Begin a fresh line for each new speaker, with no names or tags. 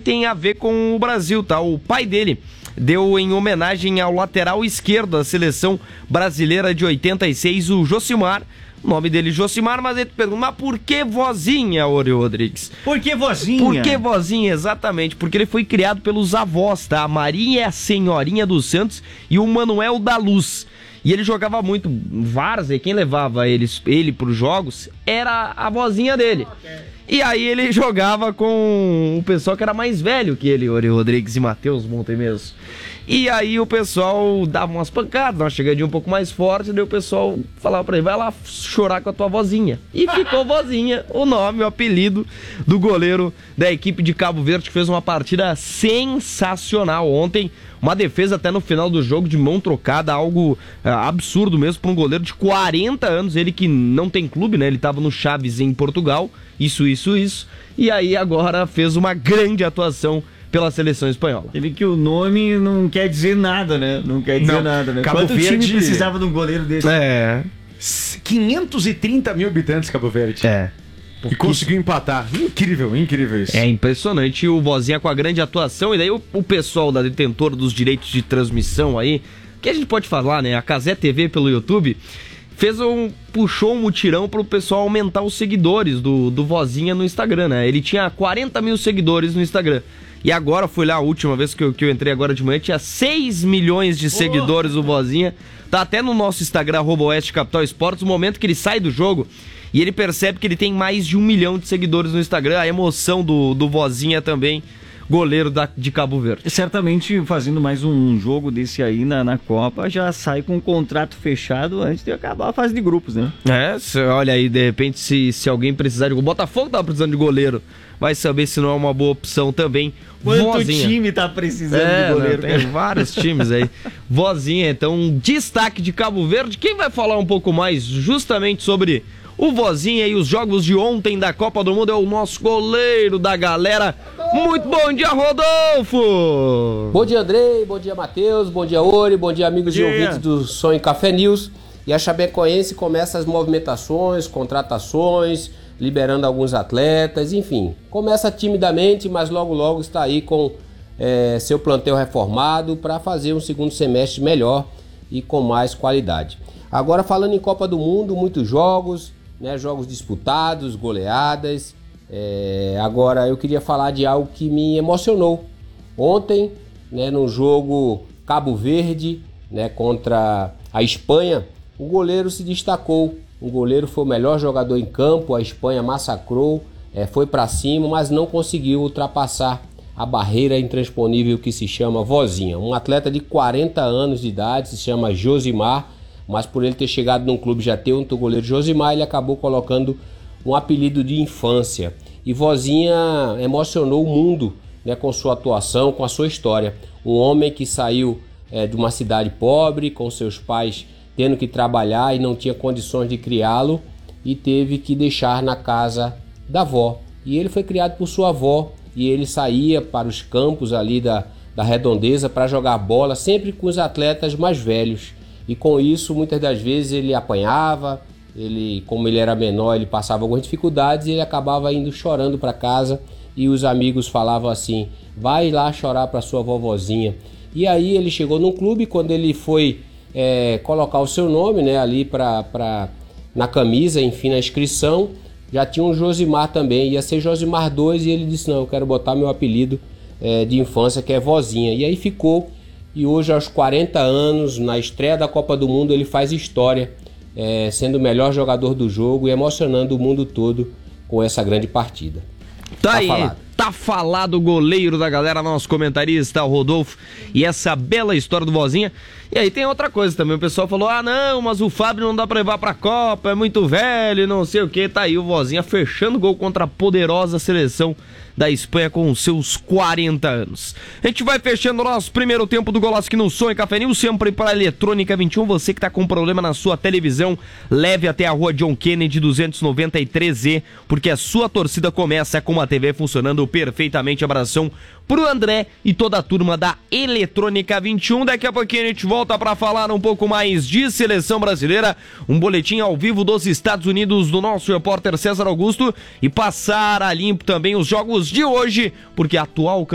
tem a ver com o Brasil, tá? O pai dele deu em homenagem ao lateral esquerdo da seleção brasileira de 86, o Josimar. O nome dele é Josimar, mas ele pergunta, mas por que vozinha, Ori Rodrigues?
Por que vozinha?
Por que vozinha, exatamente, porque ele foi criado pelos avós, tá? A Maria Senhorinha dos Santos e o Manuel da Luz. E ele jogava muito várzea, quem levava ele pros jogos era a vozinha dele. E aí ele jogava com o pessoal que era mais velho que ele, Ori Rodrigues e Matheus Montemeso. E aí o pessoal dava umas pancadas, uma chegadinha um pouco mais forte, e daí o pessoal falava pra ele, vai lá chorar com a tua vozinha. E ficou vozinha, o nome, o apelido do goleiro da equipe de Cabo Verde, que fez uma partida sensacional ontem. Uma defesa até no final do jogo de mão trocada, algo absurdo mesmo para um goleiro de 40 anos, ele que não tem clube, né? Ele estava no Chaves em Portugal, isso. E aí agora fez uma grande atuação pela seleção espanhola.
Ele que o nome não quer dizer nada, né? Não quer dizer nada, né?
Cabo
Quanto
Verde
time precisava de um goleiro desse?
530 mil habitantes, Cabo Verde. E conseguiu empatar. Incrível isso.
É impressionante o Vozinha com a grande atuação. E daí o pessoal da detentora dos direitos de transmissão aí, que a gente pode falar, né? A Cazé TV pelo YouTube puxou um mutirão pro pessoal aumentar os seguidores do Vozinha no Instagram, né? Ele tinha 40 mil seguidores no Instagram. E agora, fui lá a última vez que eu entrei agora de manhã, tinha 6 milhões de seguidores o Vozinha. Tá até no nosso Instagram, @OesteCapitalEsportes, no momento que ele sai do jogo e ele percebe que ele tem mais de 1 milhão de seguidores no Instagram. A emoção do Vozinha também, goleiro de Cabo Verde.
Certamente, fazendo mais um jogo desse aí na Copa, já sai com um contrato fechado antes de acabar a fase de grupos, né?
Olha aí, de repente, se alguém precisar de goleiro. O Botafogo tava precisando de goleiro. Vai saber se não é uma boa opção também.
Quanto
Vozinha.
time tá precisando de goleiro?
Tem vários times aí. Vozinha, então, um destaque de Cabo Verde. Quem vai falar um pouco mais justamente sobre o Vozinha e os jogos de ontem da Copa do Mundo é o nosso goleiro da galera. Muito bom dia, Rodolfo!
Bom dia, Andrei, bom dia, Matheus, bom dia, Ori, bom dia, amigos e ouvintes do Sonho Café News. E a Chapecoense começa as movimentações, contratações, liberando alguns atletas, enfim. Começa timidamente, mas logo está aí com seu plantel reformado para fazer um segundo semestre melhor e com mais qualidade. Agora, falando em Copa do Mundo, muitos jogos, né, jogos disputados, goleadas. Agora eu queria falar de algo que me emocionou. Ontem, né, no jogo Cabo Verde, né, contra a Espanha, o goleiro se destacou. O goleiro foi o melhor jogador em campo, a Espanha massacrou, foi para cima, mas não conseguiu ultrapassar a barreira intransponível que se chama Vozinha. Um atleta de 40 anos de idade, se chama Josimar, mas por ele ter chegado num clube já ter um goleiro Josimar, ele acabou colocando um apelido de infância. E Vozinha emocionou o mundo, né, com sua atuação, com a sua história. Um homem que saiu de uma cidade pobre, com seus pais tendo que trabalhar e não tinha condições de criá-lo, e teve que deixar na casa da avó. E ele foi criado por sua avó, e ele saía para os campos ali da redondeza para jogar bola, sempre com os atletas mais velhos. E com isso, muitas das vezes ele apanhava, como ele era menor, ele passava algumas dificuldades e ele acabava indo chorando para casa, e os amigos falavam assim, vai lá chorar para sua vovozinha. E aí ele chegou num clube, quando ele foi colocar o seu nome, né, ali na camisa, enfim, na inscrição, já tinha um Josimar também, ia ser Josimar 2, e ele disse, não, eu quero botar meu apelido de infância, que é Vozinha. E aí ficou, e hoje aos 40 anos, na estreia da Copa do Mundo, ele faz história, sendo o melhor jogador do jogo e emocionando o mundo todo com essa grande partida.
Tá aí, tá falado o goleiro da galera, nosso comentarista, o Rodolfo, e essa bela história do Vozinha. E aí tem outra coisa também, o pessoal falou, não, mas o Fábio não dá pra levar pra Copa, é muito velho, não sei o que. Tá aí o Vozinha fechando gol contra a poderosa seleção da Espanha com seus 40 anos. A gente vai fechando o nosso primeiro tempo do Golaço aqui no Sonho Café News, sempre para Eletrônica 21. Você que tá com problema na sua televisão, leve até a rua John Kennedy 293E, porque a sua torcida começa com uma TV funcionando perfeitamente. Abração pro André e toda a turma da Eletrônica 21. Daqui a pouquinho a gente volta para falar um pouco mais de seleção brasileira, um boletim ao vivo dos Estados Unidos do nosso repórter César Augusto, e passar a limpo também os jogos de hoje, porque a atual